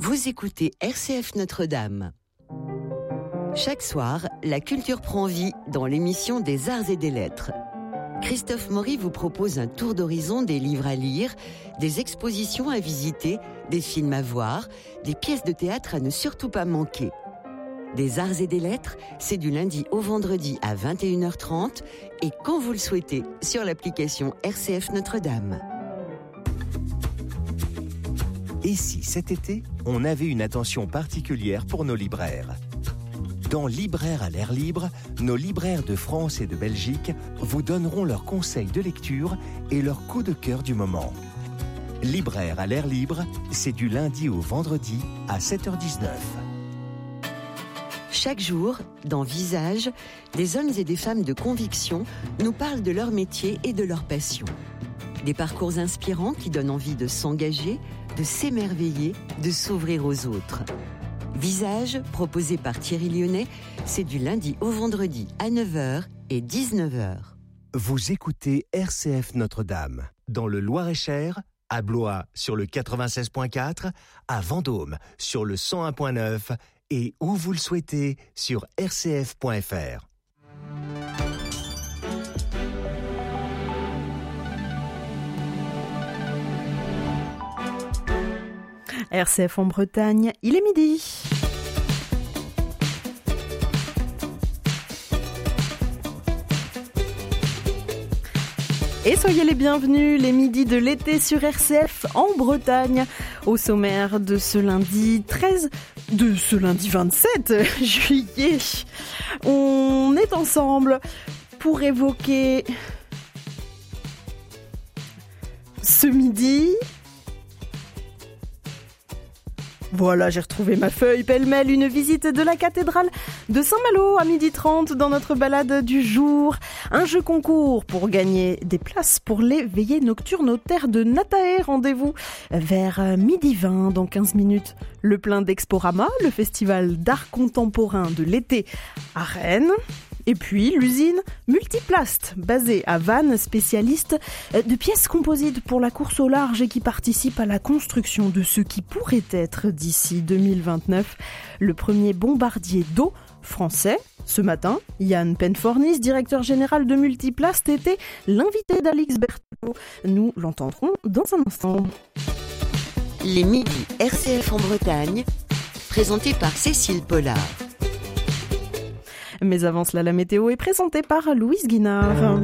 Vous écoutez RCF Notre-Dame. Chaque soir, la culture prend vie dans l'émission des Arts et des Lettres. Christophe Maury vous propose un tour d'horizon des livres à lire, des expositions à visiter, des films à voir, des pièces de théâtre à ne surtout pas manquer. Des Arts et des Lettres, c'est du lundi au vendredi à 21h30 et quand vous le souhaitez sur l'application RCF Notre-Dame. Et si cet été, on avait une attention particulière pour nos libraires ? Dans Libraires à l'air libre, nos libraires de France et de Belgique vous donneront leurs conseils de lecture et leurs coups de cœur du moment. Libraires à l'air libre, c'est du lundi au vendredi à 7h19. Chaque jour, dans Visage, des hommes et des femmes de conviction nous parlent de leur métier et de leur passion. Des parcours inspirants qui donnent envie de s'engager, de s'émerveiller, de s'ouvrir aux autres. Visage, proposé par Thierry Lyonnais, c'est du lundi au vendredi à 9h et 19h. Vous écoutez RCF Notre-Dame, dans le Loir-et-Cher, à Blois sur le 96.4, à Vendôme sur le 101.9 et où vous le souhaitez sur rcf.fr. RCF en Bretagne, il est midi. Et soyez les bienvenus, les midis de l'été sur RCF en Bretagne. Au sommaire de ce lundi 27 juillet, on est ensemble pour évoquer ce midi. Voilà, j'ai retrouvé ma feuille pêle-mêle, une visite de la cathédrale de Saint-Malo à 12h30 dans notre balade du jour. Un jeu concours pour gagner des places pour les veillées nocturnes aux terres de Natae. Rendez-vous vers 12h20 dans 15 minutes. Le plein d'Exporama, le festival d'art contemporain de l'été à Rennes. Et puis l'usine Multiplast, basée à Vannes, spécialiste de pièces composites pour la course au large et qui participe à la construction de ce qui pourrait être d'ici 2029 le premier bombardier d'eau français. Ce matin, Yann Penfornis, directeur général de Multiplast, était l'invité d'Alix Berthelot. Nous l'entendrons dans un instant. Les midis RCF en Bretagne, présentés par Cécile Pollard. Mais avant cela, la météo est présentée par Louise Guinard.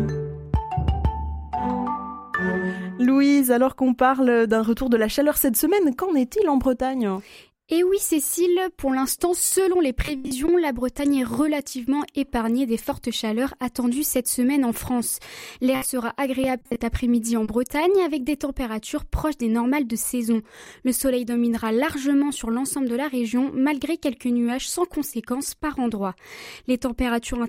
Louise, alors qu'on parle d'un retour de la chaleur cette semaine, qu'en est-il en Bretagne ? Et oui Cécile, pour l'instant, selon les prévisions, la Bretagne est relativement épargnée des fortes chaleurs attendues cette semaine en France. L'air sera agréable cet après-midi en Bretagne avec des températures proches des normales de saison. Le soleil dominera largement sur l'ensemble de la région malgré quelques nuages sans conséquences par endroits. Les températures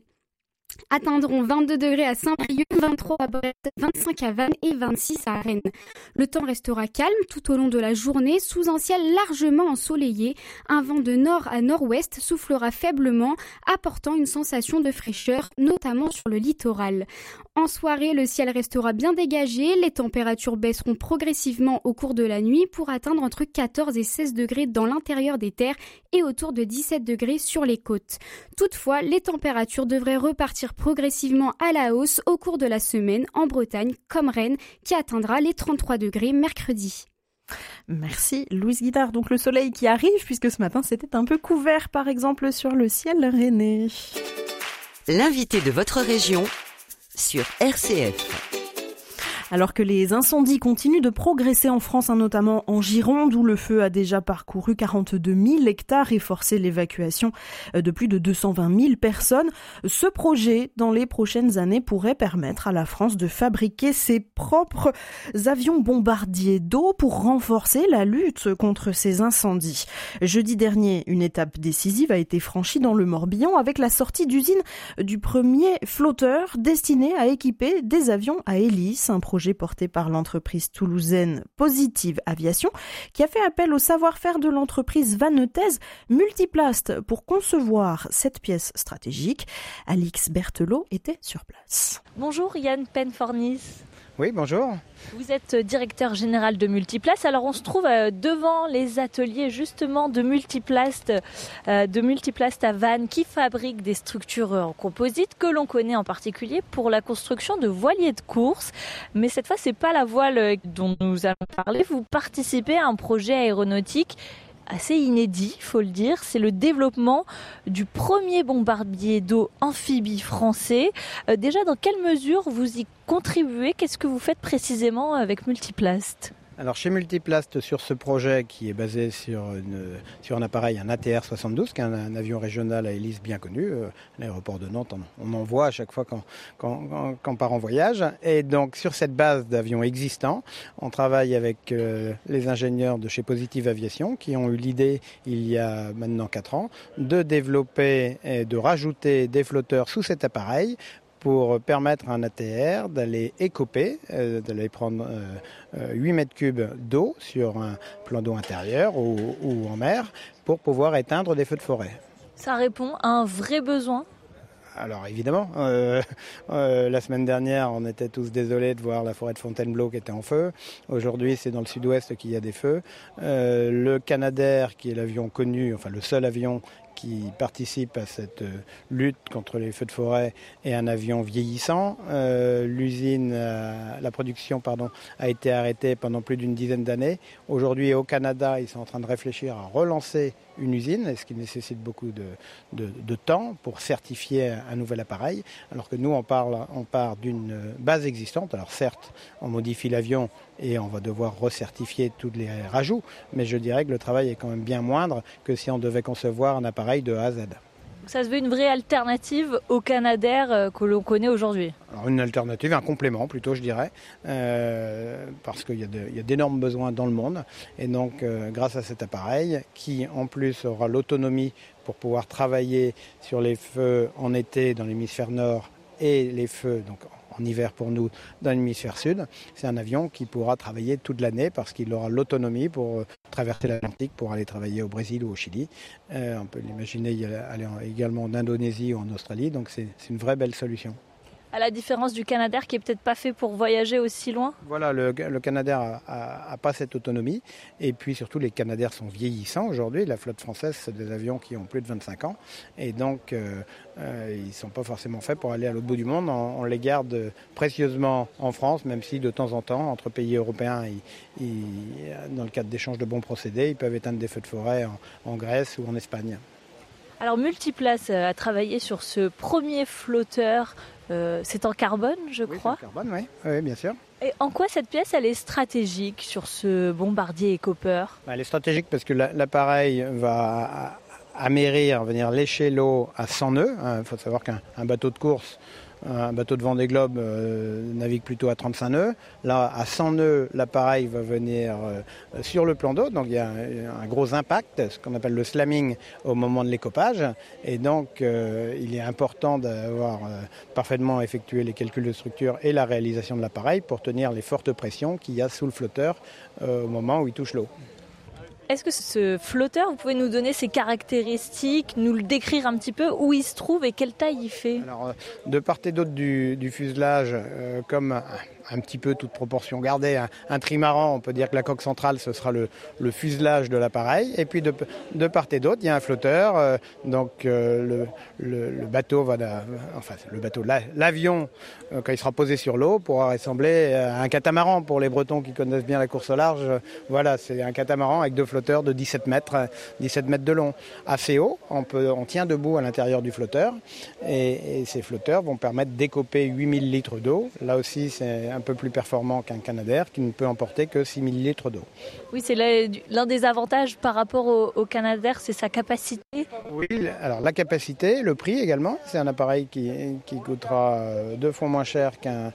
atteindront 22 degrés à Saint-Brieuc, 23 à Brest, 25 à Vannes et 26 à Rennes. Le temps restera calme tout au long de la journée sous un ciel largement ensoleillé. Un vent de nord à nord-ouest soufflera faiblement, apportant une sensation de fraîcheur, notamment sur le littoral. En soirée, le ciel restera bien dégagé, les températures baisseront progressivement au cours de la nuit pour atteindre entre 14 et 16 degrés dans l'intérieur des terres et autour de 17 degrés sur les côtes. Toutefois, les températures devraient repartir progressivement à la hausse au cours de la semaine en Bretagne comme Rennes qui atteindra les 33 degrés mercredi. Merci Louise Guitard. Donc le soleil qui arrive puisque ce matin c'était un peu couvert par exemple sur le ciel rennais. L'invité de votre région sur RCF. Alors que les incendies continuent de progresser en France, notamment en Gironde, où le feu a déjà parcouru 42 000 hectares et forcé l'évacuation de plus de 220 000 personnes, ce projet, dans les prochaines années, pourrait permettre à la France de fabriquer ses propres avions bombardiers d'eau pour renforcer la lutte contre ces incendies. Jeudi dernier, une étape décisive a été franchie dans le Morbihan avec la sortie d'usine du premier flotteur destiné à équiper des avions à hélice, un projet porté par l'entreprise toulousaine Positive Aviation, qui a fait appel au savoir-faire de l'entreprise vannetaise Multiplast pour concevoir cette pièce stratégique. Alix Berthelot était sur place. Bonjour Yann Penfornis. Oui, bonjour. Vous êtes directeur général de Multiplast. Alors on se trouve devant les ateliers justement de Multiplast à Vannes qui fabrique des structures en composite que l'on connaît en particulier pour la construction de voiliers de course. Mais cette fois, c'est pas la voile dont nous allons parler. Vous participez à un projet aéronautique assez inédit, il faut le dire. C'est le développement du premier bombardier d'eau amphibie français. Déjà, dans quelle mesure vous y contribuez? Qu'est-ce que vous faites précisément avec Multiplast ? Alors chez Multiplast, sur ce projet qui est basé sur un appareil, un ATR 72, qui est un avion régional à hélice bien connu, l'aéroport de Nantes, on en voit à chaque fois quand on part en voyage. Et donc sur cette base d'avions existants, on travaille avec les ingénieurs de chez Positive Aviation qui ont eu l'idée, il y a maintenant 4 ans, de développer et de rajouter des flotteurs sous cet appareil pour permettre à un ATR d'aller écoper, d'aller prendre 8 mètres cubes d'eau sur un plan d'eau intérieur ou en mer pour pouvoir éteindre des feux de forêt. Ça répond à un vrai besoin ? Alors évidemment, la semaine dernière, on était tous désolés de voir la forêt de Fontainebleau qui était en feu. Aujourd'hui, c'est dans le sud-ouest qu'il y a des feux. Le Canadair, qui est l'avion connu, enfin le seul avion qui participe à cette lutte contre les feux de forêt, est un avion vieillissant. La production a été arrêtée pendant plus d'une dizaine d'années. Aujourd'hui, au Canada, ils sont en train de réfléchir à relancer une usine, ce qui nécessite beaucoup de temps pour certifier un nouvel appareil, alors que nous, on part d'une base existante. Alors certes, on modifie l'avion et on va devoir recertifier tous les rajouts, mais je dirais que le travail est quand même bien moindre que si on devait concevoir un appareil de A à Z. Ça se veut une vraie alternative au Canadair que l'on connaît aujourd'hui. Alors une alternative, un complément plutôt, je dirais, parce qu'il y a d'énormes besoins dans le monde. Et donc, grâce à cet appareil, qui en plus aura l'autonomie pour pouvoir travailler sur les feux en été dans l'hémisphère nord et les feux donc en hiver pour nous dans l'hémisphère sud, c'est un avion qui pourra travailler toute l'année parce qu'il aura l'autonomie pour traverser l'Atlantique pour aller travailler au Brésil ou au Chili. On peut l'imaginer aller également en Indonésie ou en Australie, donc c'est une vraie belle solution. À la différence du Canadair qui est peut-être pas fait pour voyager aussi loin ? Voilà, le Canadair a pas cette autonomie. Et puis surtout, les Canadairs sont vieillissants aujourd'hui. La flotte française, c'est des avions qui ont plus de 25 ans. Et donc, ils ne sont pas forcément faits pour aller à l'autre bout du monde. On les garde précieusement en France, même si de temps en temps, entre pays européens, dans le cadre d'échanges de bons procédés, ils peuvent éteindre des feux de forêt en Grèce ou en Espagne. Alors Multiplast a travaillé sur ce premier flotteur, c'est en carbone je crois. C'est en carbone, oui, bien sûr. Et en quoi cette pièce elle est stratégique sur ce bombardier Écopeur ? Elle est stratégique parce que l'appareil va amérir, venir lécher l'eau à 100 nœuds. Il faut savoir qu'un bateau de course, un bateau de Vendée Globe navigue plutôt à 35 nœuds. Là, à 100 nœuds, l'appareil va venir sur le plan d'eau. Donc, il y a un gros impact, ce qu'on appelle le slamming au moment de l'écopage. Et donc, il est important d'avoir parfaitement effectué les calculs de structure et la réalisation de l'appareil pour tenir les fortes pressions qu'il y a sous le flotteur au moment où il touche l'eau. Est-ce que ce flotteur, vous pouvez nous donner ses caractéristiques, nous le décrire un petit peu, où il se trouve et quelle taille il fait ? Alors, de part et d'autre du fuselage, comme un petit peu toute proportion gardée, un trimaran, on peut dire que la coque centrale, ce sera le fuselage de l'appareil. Et puis de part et d'autre, il y a un flotteur. Le bateau l'avion, quand il sera posé sur l'eau, pourra ressembler à un catamaran pour les Bretons qui connaissent bien la course au large. Voilà, c'est un catamaran avec 2 flotteurs de 17 mètres de long. Assez haut, on tient debout à l'intérieur du flotteur. Et ces flotteurs vont permettre d'écoper 8000 litres d'eau. Là aussi, c'est un peu plus performant qu'un Canadair qui ne peut emporter que 6000 litres d'eau. Oui, c'est l'un des avantages par rapport au Canadair, c'est sa capacité. Oui, alors la capacité, le prix également. C'est un appareil qui coûtera 2 fois moins cher qu'un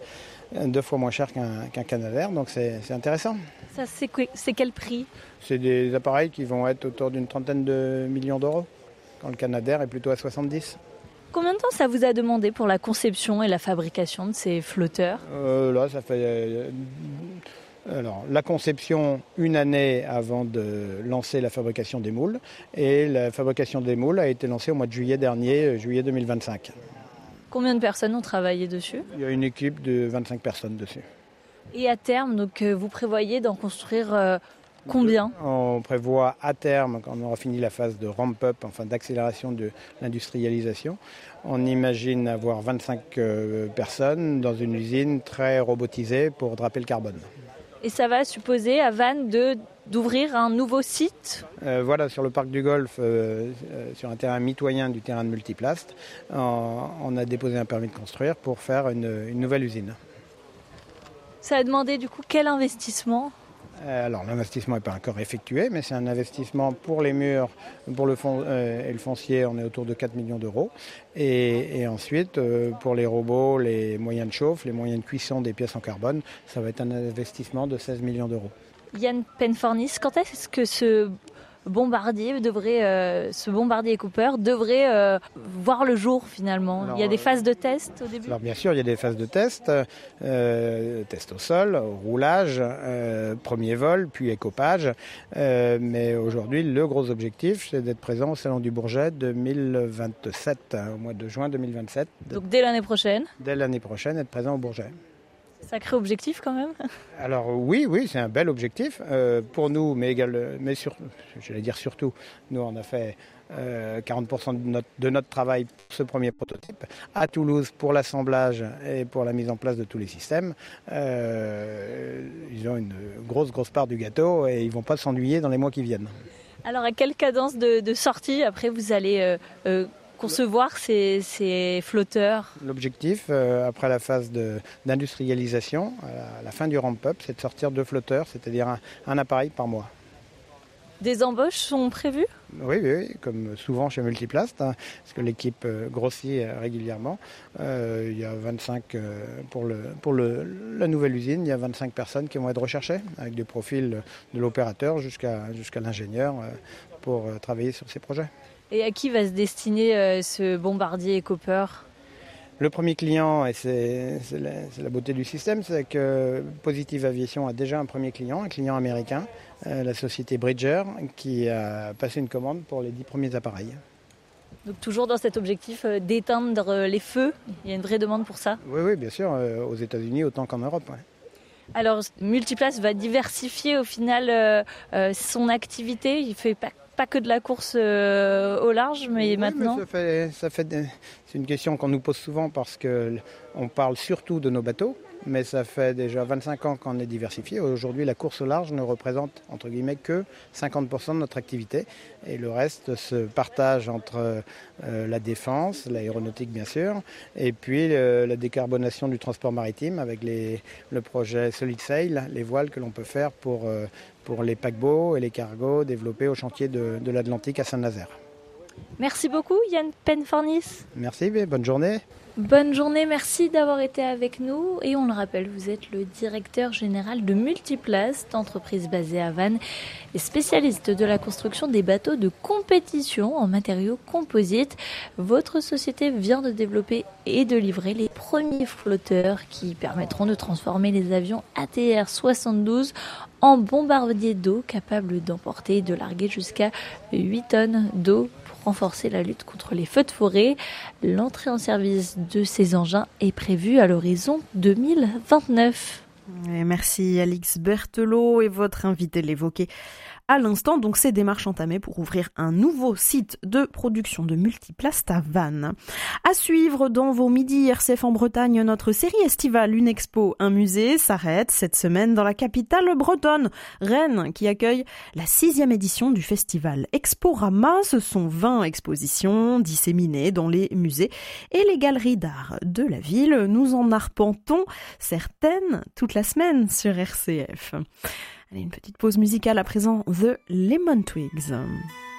Canadair, donc c'est intéressant. Ça, c'est quel prix ? C'est des appareils qui vont être autour d'une 30aine de millions d'euros, quand le Canadair est plutôt à 70. Combien de temps ça vous a demandé pour la conception et la fabrication de ces flotteurs ? Là, ça fait... la conception, 1 année avant de lancer la fabrication des moules. Et la fabrication des moules a été lancée au mois de juillet dernier, juillet 2025. Combien de personnes ont travaillé dessus ? Il y a une équipe de 25 personnes dessus. Et à terme, donc, vous prévoyez d'en construire combien ? On prévoit à terme, quand on aura fini la phase de ramp-up, enfin d'accélération de l'industrialisation, on imagine avoir 25 personnes dans une usine très robotisée pour draper le carbone. Et ça va supposer à Vannes d'ouvrir un nouveau site ? Voilà, sur le parc du Golfe, sur un terrain mitoyen du terrain de Multiplast, on a déposé un permis de construire pour faire une nouvelle usine. Ça a demandé du coup quel investissement ? Alors l'investissement n'est pas encore effectué, mais c'est un investissement pour les murs, pour le fond et le foncier, on est autour de 4 millions d'euros. Et ensuite, pour les robots, les moyens de chauffe, les moyens de cuisson des pièces en carbone, ça va être un investissement de 16 millions d'euros. Yann Penfornis, quand est-ce que ce bombardier et Cooper devrait voir le jour finalement ? Alors, il y a des phases de test au début ? Alors bien sûr, il y a des phases de test, test au sol, au roulage, premier vol, puis écopage. Mais aujourd'hui, le gros objectif, c'est d'être présent au Salon du Bourget 2027, au mois de juin 2027. Donc dès l'année prochaine ? Dès l'année prochaine, être présent au Bourget. Sacré objectif quand même. Alors oui, c'est un bel objectif pour nous, mais surtout, nous on a fait 40% de notre travail pour ce premier prototype. À Toulouse, pour l'assemblage et pour la mise en place de tous les systèmes, ils ont une grosse part du gâteau et ils ne vont pas s'ennuyer dans les mois qui viennent. Alors à quelle cadence de sortie après vous allez concevoir ces flotteurs ? L'objectif, après la phase d'industrialisation, à la fin du ramp-up, c'est de sortir 2 flotteurs, c'est-à-dire un appareil par mois. Des embauches sont prévues ? Oui, comme souvent chez Multiplast, parce que l'équipe grossit régulièrement. Il y a 25, pour la nouvelle usine, il y a 25 personnes qui vont être recherchées, avec des profils de l'opérateur jusqu'à l'ingénieur, pour travailler sur ces projets. Et à qui va se destiner ce bombardier Cooper ? Le premier client, et c'est la beauté du système, c'est que Positive Aviation a déjà un premier client, un client américain, la société Bridger, qui a passé une commande pour les 10 premiers appareils. Donc toujours dans cet objectif d'éteindre les feux, il y a une vraie demande pour ça ? Oui, bien sûr, aux États-Unis autant qu'en Europe. Ouais. Alors Multiplast va diversifier au final son activité, il ne fait pas que de la course au large, mais oui, maintenant... Mais c'est une question qu'on nous pose souvent parce qu'on parle surtout de nos bateaux, mais ça fait déjà 25 ans qu'on est diversifié. Aujourd'hui, la course au large ne représente, entre guillemets, que 50% de notre activité. Et le reste se partage entre la défense, l'aéronautique bien sûr, et puis la décarbonation du transport maritime avec le projet Solid Sail, les voiles que l'on peut faire pour les paquebots et les cargos développés au chantier de l'Atlantique à Saint-Nazaire. Merci beaucoup Yann Penfornis. Merci, bonne journée. Bonne journée, merci d'avoir été avec nous. Et on le rappelle, vous êtes le directeur général de Multiplast, entreprise basée à Vannes et spécialiste de la construction des bateaux de compétition en matériaux composites. Votre société vient de développer et de livrer les premiers flotteurs qui permettront de transformer les avions ATR 72 en bombardiers d'eau capables d'emporter et de larguer jusqu'à 8 tonnes d'eau. Renforcer la lutte contre les feux de forêt. L'entrée en service de ces engins est prévue à l'horizon 2029. Et merci Alix Berthelot et votre invité l'évoquait à l'instant, donc ces démarches entamées pour ouvrir un nouveau site de production de Multiplast à Vannes. À suivre dans vos midis RCF en Bretagne, notre série estivale Une expo, un musée s'arrête cette semaine dans la capitale bretonne, Rennes, qui accueille la 6e édition du festival Exporama. Ce sont 20 expositions disséminées dans les musées et les galeries d'art de la ville. Nous en arpentons certaines toute la semaine sur RCF. Allez, une petite pause musicale à présent, The Lemon Twigs.